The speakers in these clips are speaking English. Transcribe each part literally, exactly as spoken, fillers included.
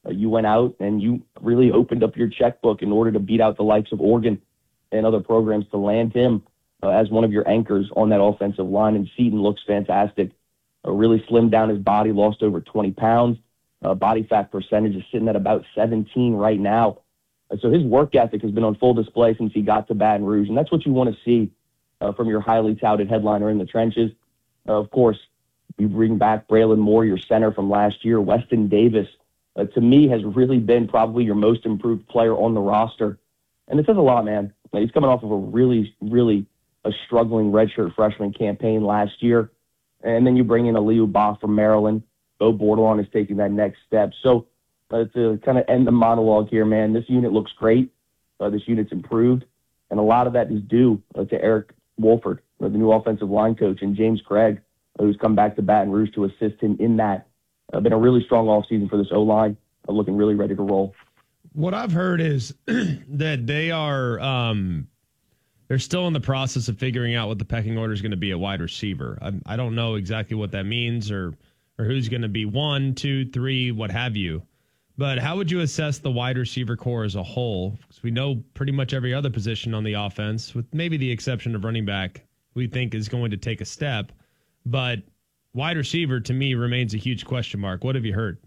Uh, you went out and you really opened up your checkbook in order to beat out the likes of Oregon and other programs to land him uh, as one of your anchors on that offensive line. And Seton looks fantastic. Uh, really slimmed down his body, lost over twenty pounds. Uh, body fat percentage is sitting at about seventeen right now. Uh, so his work ethic has been on full display since he got to Baton Rouge, and that's what you want to see uh, from your highly touted headliner in the trenches. Uh, of course, you bring back Braylon Moore, your center from last year. Weston Davis, uh, to me, has really been probably your most improved player on the roster. And it says a lot, man. He's coming off of a really, really a struggling redshirt freshman campaign last year. And then you bring in Aliu Ba from Maryland. Bo Bordelon is taking that next step. So uh, to kind of end the monologue here, man, this unit looks great. Uh, this unit's improved. And a lot of that is due uh, to Eric Wolford, uh, the new offensive line coach, and James Craig, uh, who's come back to Baton Rouge to assist him in that. Uh, been a really strong offseason for this O-line, uh, looking really ready to roll. What I've heard is that they are um, they're still in the process of figuring out what the pecking order is going to be at wide receiver. I, I don't know exactly what that means or or who's going to be one, two, three, what have you. But how would you assess the wide receiver core as a whole? Because we know pretty much every other position on the offense, with maybe the exception of running back, we think is going to take a step. But wide receiver, to me, remains a huge question mark. What have you heard?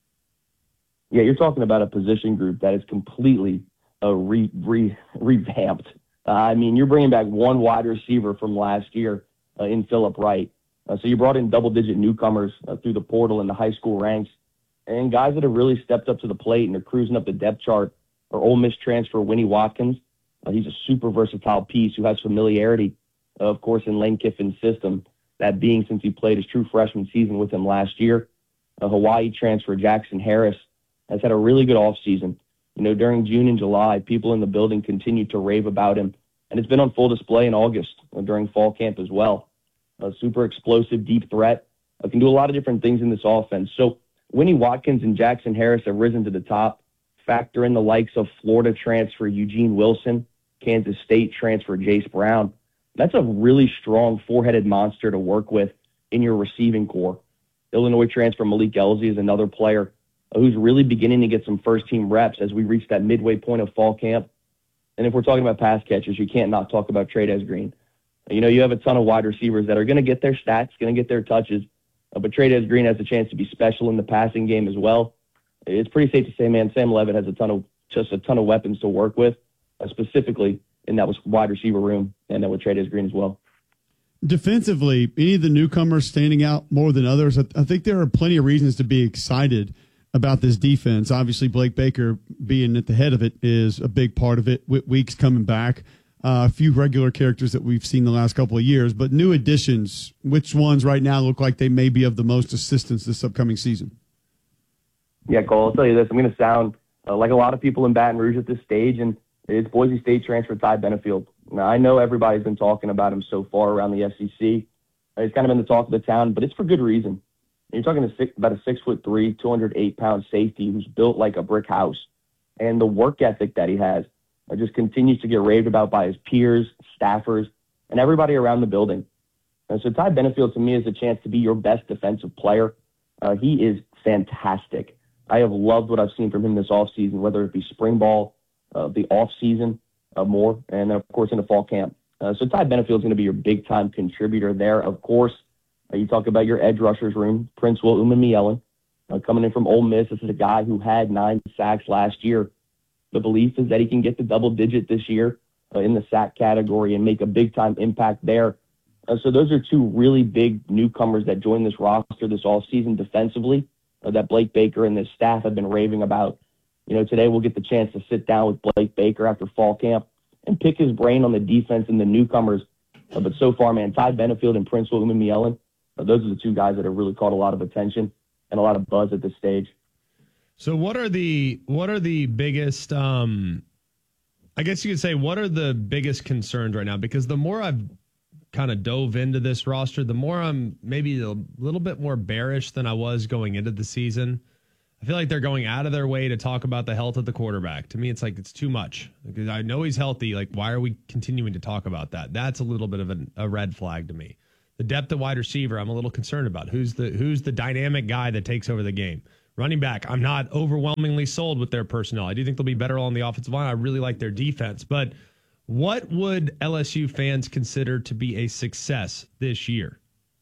Yeah, you're talking about a position group that is completely uh, re, re, revamped. Uh, I mean, you're bringing back one wide receiver from last year uh, in Phillip Wright. Uh, so you brought in double-digit newcomers uh, through the portal in the high school ranks, and guys that have really stepped up to the plate and are cruising up the depth chart are Ole Miss transfer Winnie Watkins. Uh, he's a super versatile piece who has familiarity, uh, of course, in Lane Kiffin's system, that being since he played his true freshman season with him last year. Uh, Hawaii transfer Jackson Harris has had a really good offseason. You know, during June and July, people in the building continued to rave about him, and it's been on full display in August uh, during fall camp as well. A super explosive, deep threat. Uh, can do a lot of different things in this offense. So Winnie Watkins and Jackson Harris have risen to the top. Factor in the likes of Florida transfer Eugene Wilson, Kansas State transfer Jace Brown. That's a really strong four-headed monster to work with in your receiving core. Illinois transfer Malik Elzy is another player who's really beginning to get some first-team reps as we reach that midway point of fall camp. And if we're talking about pass catchers, you can't not talk about Trey'Dez Green. You know, you have a ton of wide receivers that are going to get their stats, going to get their touches, uh, but Trey'Dez Green has a chance to be special in the passing game as well. It's pretty safe to say, man, Sam Levitt has a ton of just a ton of weapons to work with, uh, specifically in that wide receiver room, and then with Trey'Dez Green as well. Defensively, any of the newcomers standing out more than others? I, I think there are plenty of reasons to be excited about this defense. Obviously, Blake Baker being at the head of it is a big part of it. Whit Weeks coming back. Uh, a few regular characters that we've seen the last couple of years, but new additions, which ones right now look like they may be of the most assistance this upcoming season? Yeah, Cole, I'll tell you this. I'm going to sound uh, like a lot of people in Baton Rouge at this stage, and it's Boise State transfer Ty Benefield. Now, I know everybody's been talking about him so far around the S E C. Uh, he's kind of been the talk of the town, but it's for good reason. You're talking a six, about a six foot three, two hundred eight pound safety who's built like a brick house, and the work ethic that he has uh, just continues to get raved about by his peers, staffers, and everybody around the building. And so Ty Benefield to me is a chance to be your best defensive player. Uh, he is fantastic. I have loved what I've seen from him this offseason, whether it be spring ball, uh, the offseason uh, more, and then, of course, in the fall camp. Uh, so Ty Benefield is going to be your big-time contributor there. Of course, uh, you talk about your edge rushers room, Prince Will Umanmielen, uh, coming in from Ole Miss. This is a guy who had nine sacks last year. The belief is that he can get to double digit this year uh, in the sack category and make a big-time impact there. Uh, so those are two really big newcomers that joined this roster this offseason defensively uh, that Blake Baker and his staff have been raving about. You know, today we'll get the chance to sit down with Blake Baker after fall camp and pick his brain on the defense and the newcomers. Uh, but so far, man, Ty Benefield and Prince Will Umanmielen, uh, those are the two guys that have really caught a lot of attention and a lot of buzz at this stage. So what are the what are the biggest, um, I guess you could say, what are the biggest concerns right now? Because the more I've kind of dove into this roster, the more I'm maybe a little bit more bearish than I was going into the season. I feel like they're going out of their way to talk about the health of the quarterback. To me, it's like it's too much. Because I know he's healthy. Like, why are we continuing to talk about that? That's a little bit of a, a red flag to me. The depth of wide receiver, I'm a little concerned about. Who's the who's the dynamic guy that takes over the game? Running back, I'm not overwhelmingly sold with their personnel. I do think they'll be better on the offensive line. I really like their defense. But what would L S U fans consider to be a success this year?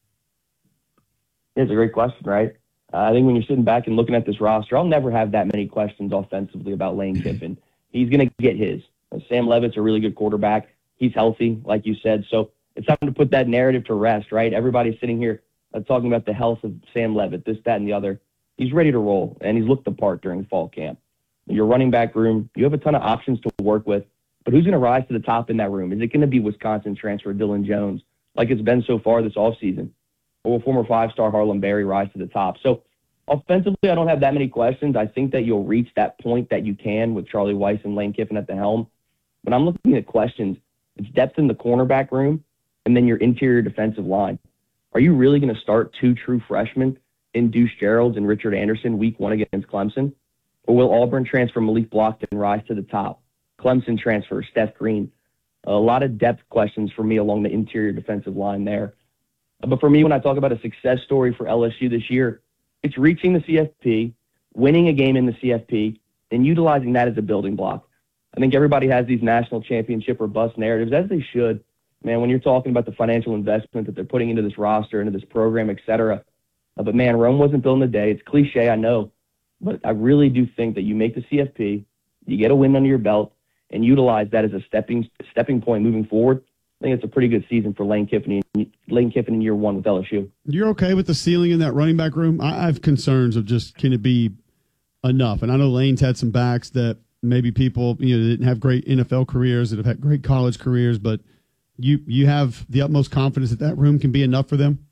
It's a great question, right? Uh, I think when you're sitting back and looking at this roster, I'll never have that many questions offensively about Lane Kiffin. He's going to get his. Uh, Sam Levitt's a really good quarterback. He's healthy, like you said. So it's time to put that narrative to rest, right? Everybody's sitting here uh, talking about the health of Sam Levitt, this, that, and the other. He's ready to roll, and he's looked the part during fall camp. Your running back room, you have a ton of options to work with, but who's going to rise to the top in that room? Is it going to be Wisconsin transfer Dylan Jones, like it's been so far this offseason? Or will former five-star Harlem Berry rise to the top? So offensively, I don't have that many questions. I think that you'll reach that point that you can with Charlie Weiss and Lane Kiffin at the helm. But I'm looking at questions. It's depth in the cornerback room and then your interior defensive line. Are you really going to start two true freshmen in Deuce Geralds and Richard Anderson week one against Clemson? Or will Auburn transfer Malik Blockton rise to the top? Clemson transfer Steph Green. A lot of depth questions for me along the interior defensive line there. But for me, when I talk about a success story for L S U this year, it's reaching the C F P, winning a game in the C F P, and utilizing that as a building block. I think everybody has these national championship or bust narratives, as they should. Man, when you're talking about the financial investment that they're putting into this roster, into this program, et cetera. Uh, but, man, Rome wasn't built in a day. It's cliche, I know. But I really do think that you make the C F P, you get a win under your belt, and utilize that as a stepping stepping point moving forward. I think it's a pretty good season for Lane Kiffin, Lane Kiffin in year one with L S U. You're okay with the ceiling in that running back room? I have concerns of just can it be enough? And I know Lane's had some backs that maybe people you know didn't have great N F L careers, that have had great college careers, but you you have the utmost confidence that that room can be enough for them?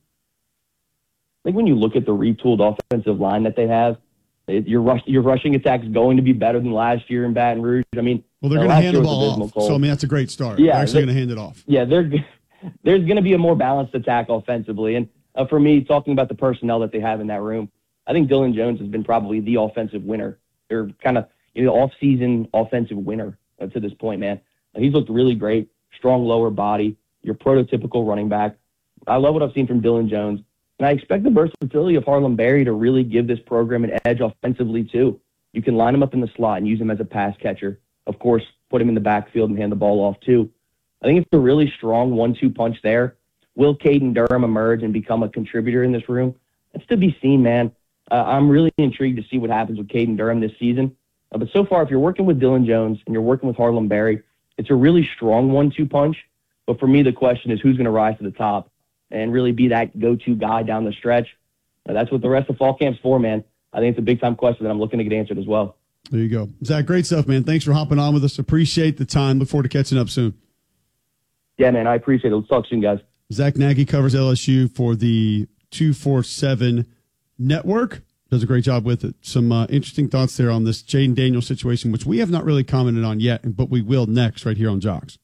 I think when you look at the retooled offensive line that they have, it, your rush your rushing attack is going to be better than last year in Baton Rouge. I mean, well, they're going to hand the ball off. So I mean, that's a great start. Yeah, they're actually going to hand it off. Yeah, they're there's going to be a more balanced attack offensively, and uh, for me, talking about the personnel that they have in that room, I think Dylan Jones has been probably the offensive winner, or kind of you know off-season offensive winner uh, to this point. Man, uh, he's looked really great, strong lower body, your prototypical running back. I love what I've seen from Dylan Jones. And I expect the versatility of Harlem Berry to really give this program an edge offensively, too. You can line him up in the slot and use him as a pass catcher. Of course, put him in the backfield and hand the ball off, too. I think it's a really strong one two punch there. Will Caden Durham emerge and become a contributor in this room? That's to be seen, man. Uh, I'm really intrigued to see what happens with Caden Durham this season. Uh, but so far, if you're working with Dylan Jones and you're working with Harlem Berry, it's a really strong one two punch. But for me, the question is who's going to rise to the top and really be that go-to guy down the stretch. Uh, that's what the rest of fall camp's for, man. I think it's a big-time question that I'm looking to get answered as well. There you go. Zach, great stuff, man. Thanks for hopping on with us. Appreciate the time. Look forward to catching up soon. Yeah, man, I appreciate it. Let's talk soon, guys. Zach Nagy covers L S U for the two forty-seven Network. Does a great job with it. Some uh, interesting thoughts there on this Jaden Daniels situation, which we have not really commented on yet, but we will next right here on Jocks.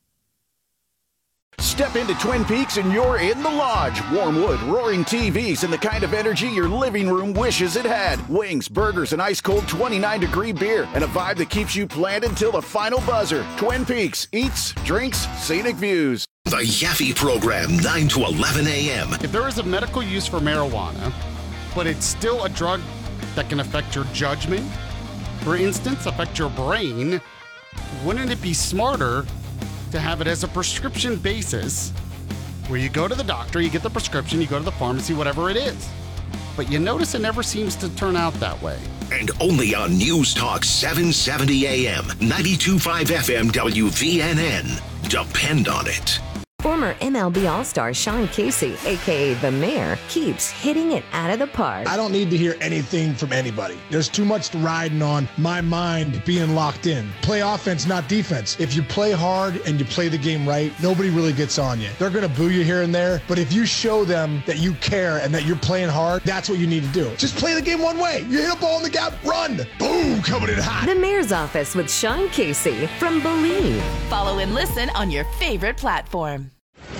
Step into Twin Peaks and you're in the lodge. Warm wood, roaring T Vs, and the kind of energy your living room wishes it had. Wings, burgers, and ice-cold twenty-nine degree beer, and a vibe that keeps you planned until the final buzzer. Twin Peaks, eats, drinks, scenic views. The Yaffe Program, nine to eleven a.m. If there is a medical use for marijuana, but it's still a drug that can affect your judgment, for instance, affect your brain, wouldn't it be smarter to have it as a prescription basis where you go to the doctor, you get the prescription, you go to the pharmacy, whatever it is. But you notice it never seems to turn out that way. And only on News Talk seven seventy a.m., ninety-two point five F M W V N N. Depend on it. Former M L B All-Star Sean Casey, a k a. The Mayor, keeps hitting it out of the park. I don't need to hear anything from anybody. There's too much riding on my mind being locked in. Play offense, not defense. If you play hard and you play the game right, nobody really gets on you. They're going to boo you here and there, but if you show them that you care and that you're playing hard, that's what you need to do. Just play the game one way. You hit a ball in the gap, run. Boom, coming in hot. The Mayor's Office with Sean Casey from Believe. Follow and listen on your favorite platform.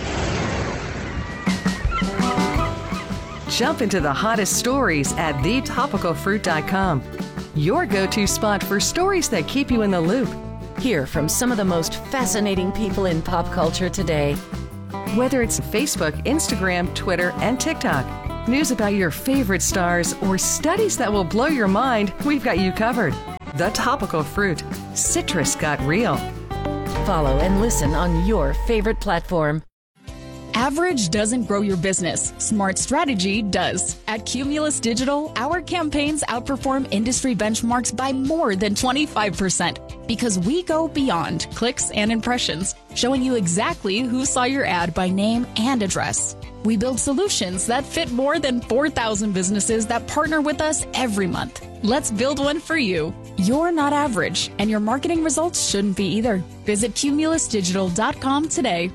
Jump into the hottest stories at the topical fruit dot com. Your go-to spot for stories that keep you in the loop. Hear from some of the most fascinating people in pop culture today. Whether it's Facebook, Instagram, Twitter, and TikTok, news about your favorite stars, or studies that will blow your mind, we've got you covered. The Topical Fruit. Citrus got real. Follow and listen on your favorite platform. Average doesn't grow your business. Smart strategy does. At Cumulus Digital, our campaigns outperform industry benchmarks by more than twenty-five percent because we go beyond clicks and impressions, showing you exactly who saw your ad by name and address. We build solutions that fit more than four thousand businesses that partner with us every month. Let's build one for you. You're not average, and your marketing results shouldn't be either. Visit cumulus digital dot com today.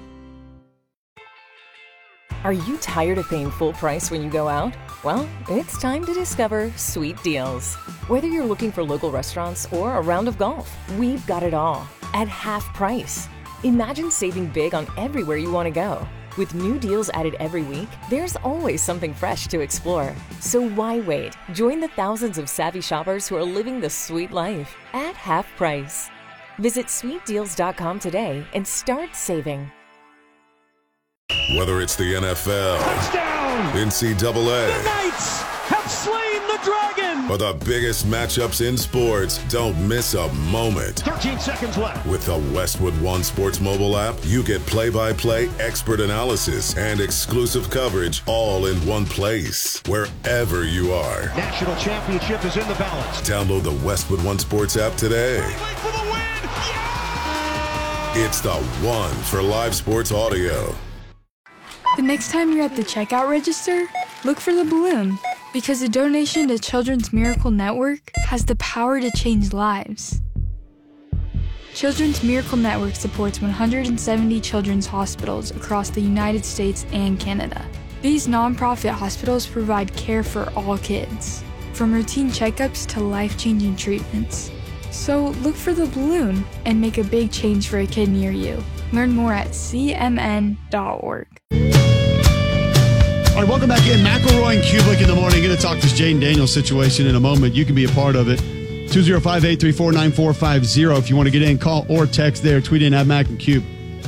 Are you tired of paying full price when you go out? Well, it's time to discover Sweet Deals. Whether you're looking for local restaurants or a round of golf, we've got it all at half price. Imagine saving big on everywhere you want to go. With new deals added every week, there's always something fresh to explore. So why wait? Join the thousands of savvy shoppers who are living the sweet life at half price. Visit sweet deals dot com today and start saving. Whether it's the N F L, touchdown, N C double A, the Knights have slain the dragon, or the biggest matchups in sports, don't miss a moment. thirteen seconds left. With the Westwood One Sports mobile app, you get play-by-play expert analysis and exclusive coverage all in one place, wherever you are. National championship is in the balance. Download the Westwood One Sports app today. For the win. Yeah! It's the one for live sports audio. The next time you're at the checkout register, look for the balloon, because a donation to Children's Miracle Network has the power to change lives. Children's Miracle Network supports one hundred seventy children's hospitals across the United States and Canada. These nonprofit hospitals provide care for all kids, from routine checkups to life-changing treatments. So look for the balloon and make a big change for a kid near you. Learn more at c m n dot org. All right, welcome back in. McElroy and Kublik in the morning. Going to talk this Jaden Daniels situation in a moment. You can be a part of it. two oh five, eight three four, nine four five oh. If you want to get in, call or text there. Tweet in at Mac and Cube.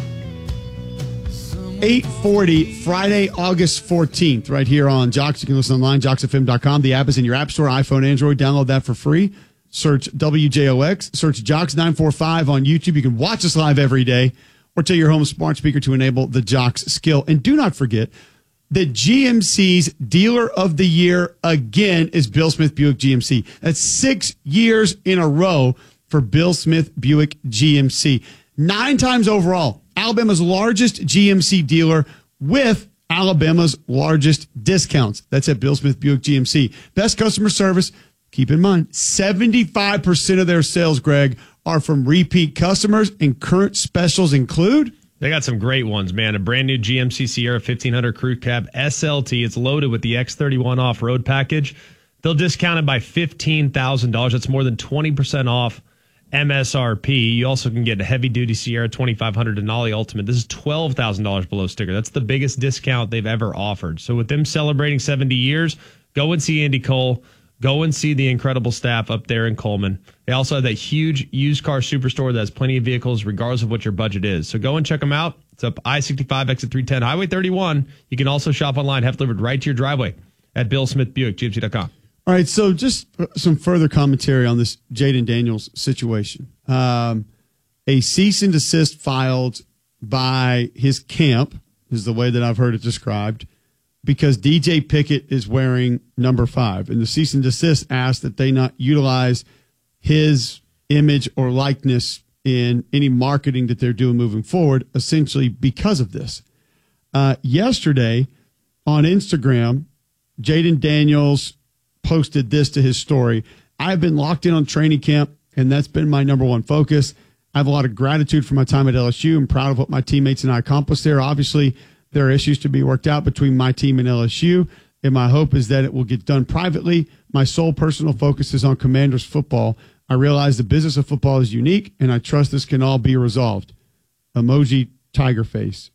eight forty, Friday, August fourteenth, right here on Jocks. You can listen online, jocks f m dot com. The app is in your app store, iPhone, Android. Download that for free. Search W J O X. Search Jocks nine four five on YouTube. You can watch us live every day or tell your home smart speaker to enable the Jocks skill. And do not forget that G M C's Dealer of the Year again is Bill Smith Buick G M C. That's six years in a row for Bill Smith Buick G M C. Nine times overall, Alabama's largest G M C dealer with Alabama's largest discounts. That's at Bill Smith Buick G M C. Best customer service. Keep in mind, seventy-five percent of their sales, Greg, are from repeat customers, and current specials include... They got some great ones, man. A brand new G M C Sierra fifteen hundred Crew Cab S L T. It's loaded with the X thirty-one off-road package. They'll discount it by fifteen thousand dollars. That's more than twenty percent off M S R P. You also can get a heavy-duty Sierra twenty-five hundred Denali Ultimate. This is twelve thousand dollars below sticker. That's the biggest discount they've ever offered. So with them celebrating seventy years, go and see Andy Cole. Go and see the incredible staff up there in Coleman. They also have that huge used car superstore that has plenty of vehicles regardless of what your budget is. So go and check them out. It's up I sixty-five, exit three ten, Highway thirty-one. You can also shop online, have delivered right to your driveway at Bill Smith Buick, G M C dot com. All right, so just some further commentary on this Jaden Daniels situation. Um, a cease and desist filed by his camp is the way that I've heard it described, because D J Pickett is wearing number five. And the cease and desist asked that they not utilize his image or likeness in any marketing that they're doing moving forward, essentially because of this. Uh, yesterday on Instagram, Jaden Daniels posted this to his story. I've been locked in on training camp, and that's been my number one focus. I have a lot of gratitude for my time at L S U. I'm proud of what my teammates and I accomplished there. Obviously, there are issues to be worked out between my team and L S U, and my hope is that it will get done privately. My sole personal focus is on Commanders football. I realize the business of football is unique, and I trust this can all be resolved. Emoji tiger face.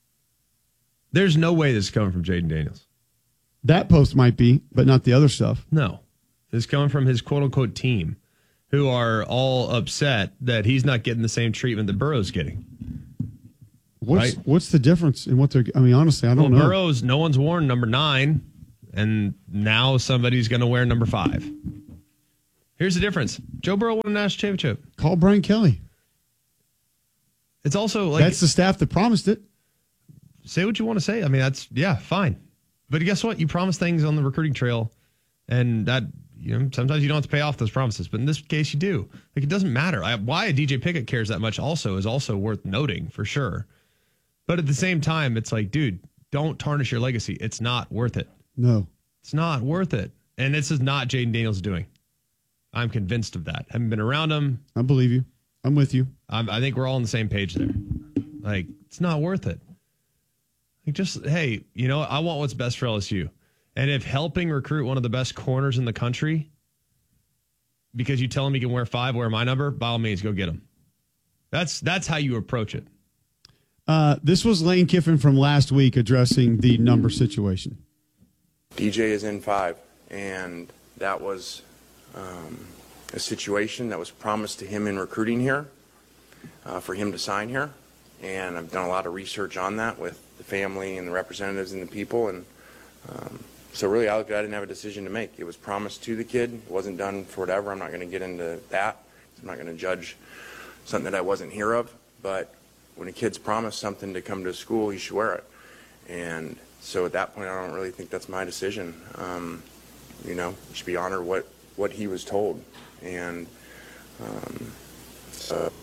There's no way this is coming from Jaden Daniels. That post might be, but not the other stuff. No. This is coming from his quote-unquote team, who are all upset that he's not getting the same treatment that Burrow's getting. What's right? what's the difference in what they're? I mean, honestly, I don't well, know. Burrow's no one's worn number nine, And now somebody's going to wear number five. Here's the difference. Joe Burrow won a national championship. Call Brian Kelly. It's also like... That's the staff that promised it. Say what you want to say. I mean, that's, yeah, fine. But guess what? You promise things on the recruiting trail, and that, you know, sometimes you don't have to pay off those promises. But in this case, you do. Like, it doesn't matter. I, why a D J Pickett cares that much also is also worth noting, for sure. But at the same time, it's like, dude, don't tarnish your legacy. It's not worth it. No. It's not worth it. And this is not Jaden Daniels doing. I'm convinced of that. I haven't been around him. I believe you. I'm with you. I'm, I think we're all on the same page there. Like, it's not worth it. Like, just, hey, you know, I want what's best for L S U. And if helping recruit one of the best corners in the country, because you tell him he can wear five, wear my number, by all means, go get him. That's that's how you approach it. Uh, this was Lane Kiffin from last week addressing the number situation. D J is in five, and that was um, a situation that was promised to him in recruiting here uh, for him to sign here. And I've done a lot of research on that with the family and the representatives and the people. And um, so really, I, I didn't have a decision to make. It was promised to the kid. It wasn't done for whatever. I'm not going to get into that. I'm not going to judge something that I wasn't here of. But when a kid's promised something to come to school, he should wear it. And so at that point, I don't really think that's my decision. Um, you know, you should be honored what, what he was told. And um, so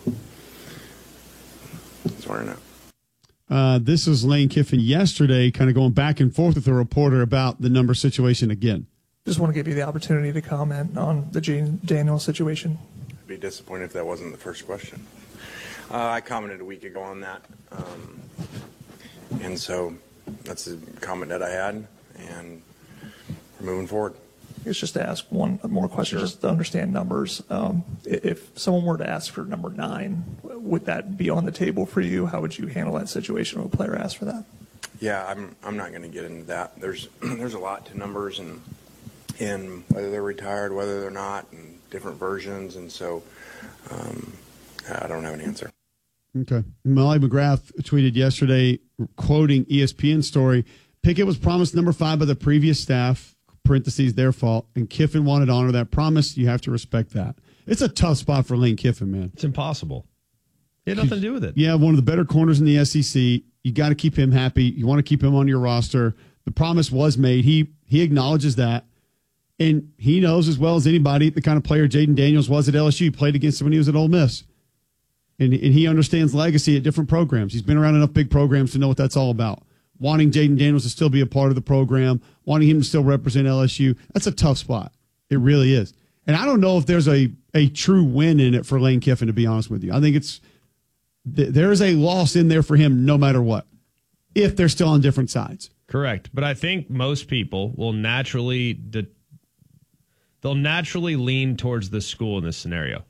that's where I'm at. Uh, this was Lane Kiffin yesterday, kind of going back and forth with a reporter about the number situation again. Just want to give you the opportunity to comment on the Jaden Daniels situation. I'd be disappointed if that wasn't the first question. Uh, I commented a week ago on that. Um, and so that's the comment that I had, and we're moving forward. It's just to ask one more question, Sure. just to understand numbers. Um, if someone were to ask for number nine, would that be on the table for you? How would you handle that situation when a player asks for that? Yeah, I'm I'm not going to get into that. There's there's a lot to numbers, and and whether they're retired, whether they're not, and different versions, and so um, I don't have an answer. Okay. Molly McGrath tweeted yesterday, quoting E S P N story, Pickett was promised number five by the previous staff, parentheses, their fault, and Kiffin wanted to honor that promise. You have to respect that. It's a tough spot for Lane Kiffin, man. It's impossible. He had nothing to do with it. Yeah, one of the better corners in the S E C. You got to keep him happy. You want to keep him on your roster. The promise was made. He he acknowledges that. And he knows as well as anybody the kind of player Jaden Daniels was at L S U. He played against him when he was at Ole Miss. And, and he understands legacy at different programs. He's been around enough big programs to know what that's all about. Wanting Jaden Daniels to still be a part of the program, wanting him to still represent L S U, that's a tough spot. It really is. And I don't know if there's a, a true win in it for Lane Kiffin, to be honest with you. I think it's th- there is a loss in there for him no matter what, if they're still on different sides. Correct. But I think most people will naturally de- they'll naturally lean towards the school in this scenario.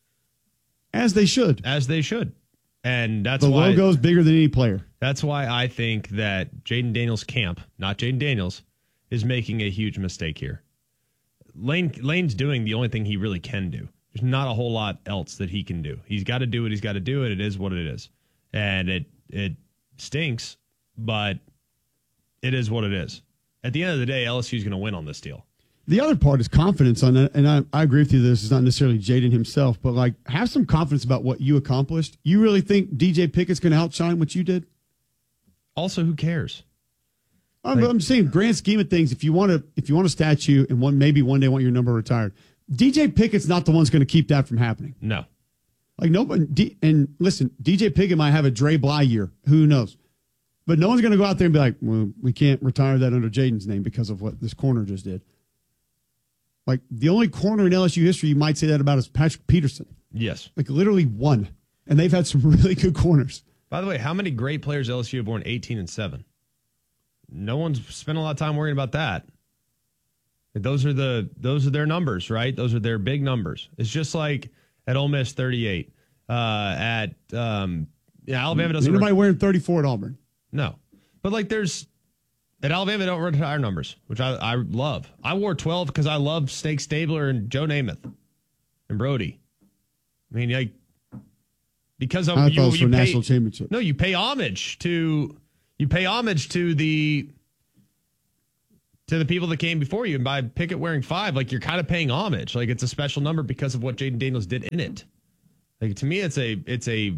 As they should. As they should. And that's the why the logo's bigger than any player. That's why I think that Jaden Daniels' camp, not Jaden Daniels, is making a huge mistake here. Lane Lane's doing the only thing he really can do. There's not a whole lot else that he can do. He's got to do what he's got to do, and it is what it is. And it it stinks, but it is what it is. At the end of the day, L S U is going to win on this deal. The other part is confidence on it, and I, I agree with you. This is not necessarily Jaden himself, but like have some confidence about what you accomplished. You really think D J Pickett's going to outshine what you did? Also, who cares? I'm, Like- I'm saying, grand scheme of things, if you want to, if you want a statue and one maybe one day want your number retired, D J Pickett's not the one's going to keep that from happening. No, like nobody. D, and listen, D J Pickett might have a Dre Bly year. Who knows? But no one's going to go out there and be like, well, we can't retire that under Jaden's name because of what this corner just did. Like, the only corner in L S U history you might say that about is Patrick Peterson. Yes. Like, literally one. And they've had some really good corners. By the way, how many great players L S U have born eighteen and seven? No one's spent a lot of time worrying about that. Those are the those are their numbers, right? Those are their big numbers. It's just like at Ole Miss thirty-eight. Uh, at um, yeah, Alabama doesn't. Ain't nobody wearing thirty-four at Auburn. No. But like there's at Alabama, they don't retire numbers, which I, I love. I wore twelve because I love Snake Stabler and Joe Namath and Brody. I mean, like, because of I you, thought it was you for pay, national championship. No, you pay homage to you pay homage to the to the people that came before you. And by Pickett wearing five, like you're kind of paying homage. Like it's a special number because of what Jaden Daniels did in it. Like to me, it's a it's a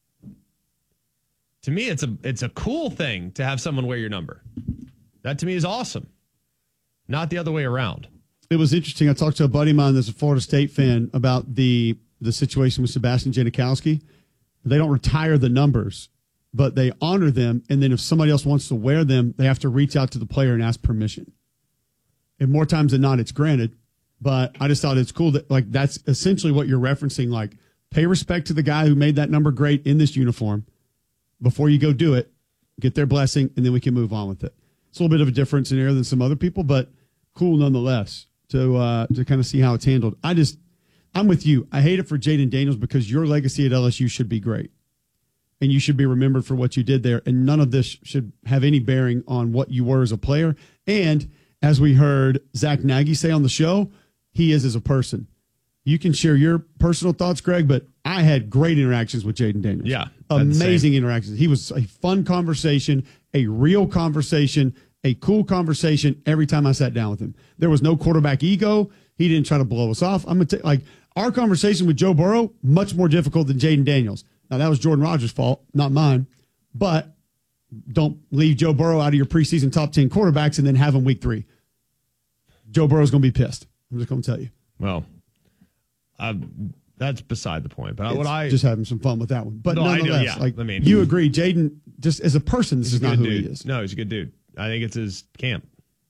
to me it's a it's a cool thing to have someone wear your number. That to me is awesome. Not the other way around. It was interesting. I talked to a buddy of mine that's a Florida State fan about the the situation with Sebastian Janikowski. They don't retire the numbers, but they honor them. And then if somebody else wants to wear them, they have to reach out to the player and ask permission. And more times than not, it's granted. But I just thought it's cool that, like, that's essentially what you're referencing. Like, pay respect to the guy who made that number great in this uniform before you go do it. Get their blessing, and then we can move on with it. It's a little bit of a different scenario than some other people, but cool nonetheless to uh, to kind of see how it's handled. I just, I'm with you. I hate it for Jaden Daniels because your legacy at L S U should be great. And you should be remembered for what you did there. And none of this should have any bearing on what you were as a player. And as we heard Zach Nagy say on the show, he is as a person. You can share your personal thoughts, Greg, but I had great interactions with Jaden Daniels. Yeah. Amazing interactions. He was a fun conversation, a real conversation, a cool conversation every time I sat down with him. There was no quarterback ego. He didn't try to blow us off. I'm going to like our conversation with Joe Burrow, much more difficult than Jaden Daniels. Now, that was Jordan Rodgers' fault, not mine. But don't leave Joe Burrow out of your preseason top ten quarterbacks and then have him week three. Joe Burrow's going to be pissed. I'm just going to tell you. Well, uh, that's beside the point. But it's what I just having some fun with that one. But no, nonetheless, I know, yeah. like I mean, you agree, Jaden, just as a person, this is not who dude. he is. No, he's a good dude. I think it's his camp.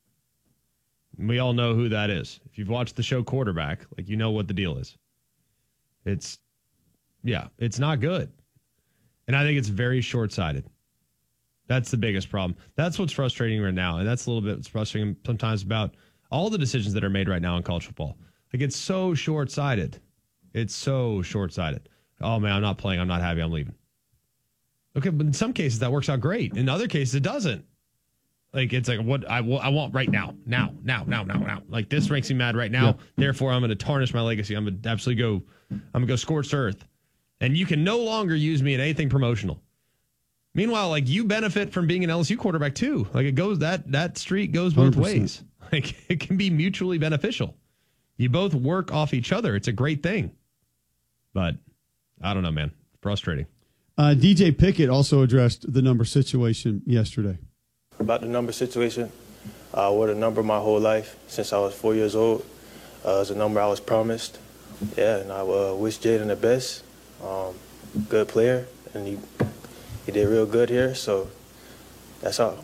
We all know who that is. If you've watched the show Quarterback, like you know what the deal is. It's, yeah, it's not good. And I think it's very short-sighted. That's the biggest problem. That's what's frustrating right now. And that's a little bit what's frustrating sometimes about all the decisions that are made right now in college football. Like, it's so short-sighted. It's so short-sighted. Oh, man, I'm not playing. I'm not happy. I'm leaving. Okay, but in some cases, that works out great. In other cases, it doesn't. Like, it's like, what I, I want right now. Now, now, now, now, now. Like, this makes me mad right now. Yep. Therefore, I'm going to tarnish my legacy. I'm going to absolutely go, I'm going to go scorched earth. And you can no longer use me in anything promotional. Meanwhile, like, you benefit from being an L S U quarterback too. Like, it goes that that street goes both one hundred percent ways. Like, it can be mutually beneficial. You both work off each other. It's a great thing. But I don't know, man. Frustrating. Uh, D J Pickett also addressed the number situation yesterday. About the number situation, I wore the number my whole life since I was four years old. Uh, it's a number I was promised. Yeah, and I uh, wish Jaden the best. Um, good player, and he he did real good here, so that's all.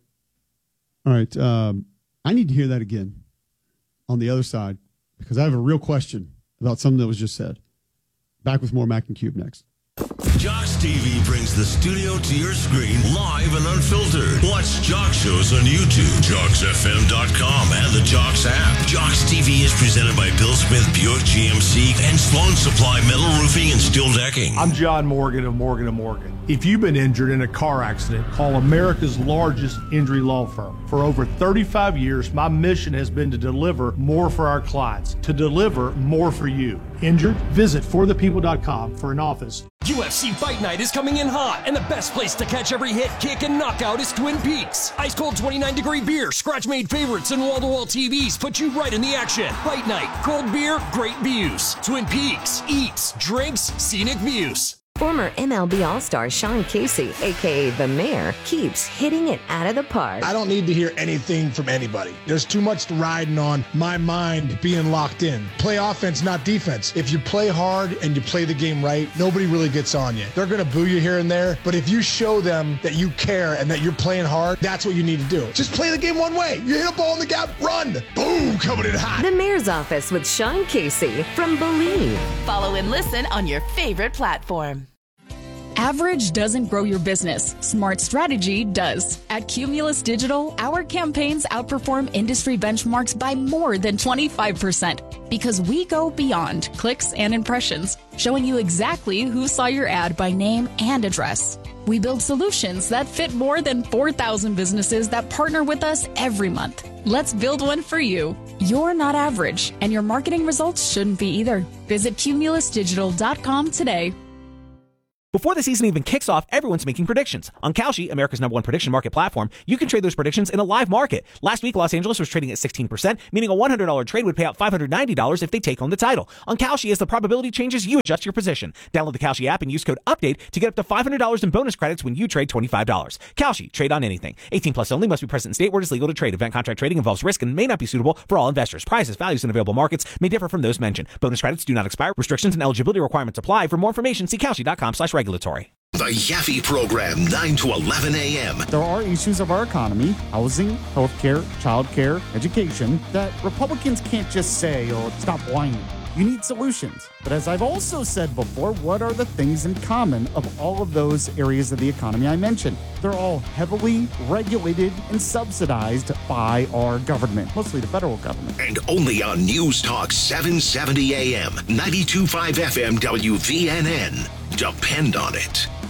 All right. Um, I need to hear that again on the other side because I have a real question about something that was just said. Back with more Mac and Cube next. Jocks T V brings the studio to your screen live and unfiltered. Watch Jock shows on YouTube, jocks f m dot com, and the Jocks app. Jocks T V is presented by Bill Smith Buick G M C and Sloan Supply Metal Roofing and Steel Decking. I'm John Morgan of Morgan and Morgan. If you've been injured in a car accident, call America's largest injury law firm. For over thirty-five years, my mission has been to deliver more for our clients, to deliver more for you. Injured? Visit for the people dot com for an office. U F C Fight Night is coming in hot, and the best place to catch every hit, kick, and knockout is Twin Peaks. Ice cold twenty-nine degree beer, scratch-made favorites, and wall-to-wall T Vs put you right in the action. Fight Night, cold beer, great views. Twin Peaks, eats, drinks, scenic views. Former M L B All-Star Sean Casey, a k a. The Mayor, keeps hitting it out of the park. I don't need to hear anything from anybody. There's too much riding on my mind being locked in. Play offense, not defense. If you play hard and you play the game right, nobody really gets on you. They're going to boo you here and there, but if you show them that you care and that you're playing hard, that's what you need to do. Just play the game one way. You hit a ball in the gap, run. Boom, coming in hot. The Mayor's Office with Sean Casey from Believe. Follow and listen on your favorite platform. Average doesn't grow your business. Smart strategy does. At Cumulus Digital, our campaigns outperform industry benchmarks by more than twenty-five percent because we go beyond clicks and impressions, showing you exactly who saw your ad by name and address. We build solutions that fit more than four thousand businesses that partner with us every month. Let's build one for you. You're not average, and your marketing results shouldn't be either. Visit cumulus digital dot com today. Before the season even kicks off, everyone's making predictions. On Kalshi, America's number one prediction market platform, you can trade those predictions in a live market. Last week, Los Angeles was trading at sixteen percent, meaning a one hundred dollars trade would pay out five hundred ninety dollars if they take home the title. On Kalshi, as the probability changes, you adjust your position. Download the Kalshi app and use code UPDATE to get up to five hundred dollars in bonus credits when you trade twenty-five dollars. Kalshi, trade on anything. eighteen plus only, must be present in state where it is legal to trade. Event contract trading involves risk and may not be suitable for all investors. Prices, values, and available markets may differ from those mentioned. Bonus credits do not expire. Restrictions and eligibility requirements apply. For more information, see Kalshi.com slash regulatory. The Yaffe Program, nine to eleven a.m. There are issues of our economy, housing, healthcare, childcare, education, that Republicans can't just say, oh, stop whining. You need solutions. But as I've also said before, what are the things in common of all of those areas of the economy I mentioned? They're all heavily regulated and subsidized by our government, mostly the federal government. And only on News Talk seven seventy a.m., ninety-two point five F M W V N N. Depend on it.